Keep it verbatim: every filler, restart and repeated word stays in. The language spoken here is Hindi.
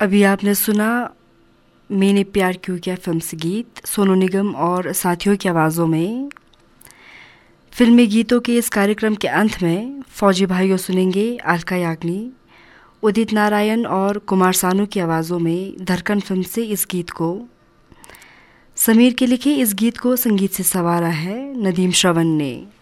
अभी आपने सुना मैंने प्यार क्यों किया फिल्म से गीत, सोनू निगम और साथियों की आवाज़ों में। फिल्मी गीतों के इस कार्यक्रम के अंत में फौजी भाइयों सुनेंगे अलका याग्निक, उदित नारायण और कुमार सानू की आवाज़ों में धड़कन फिल्म से इस गीत को। समीर के लिखे इस गीत को संगीत से संवारा है नदीम श्रवण ने।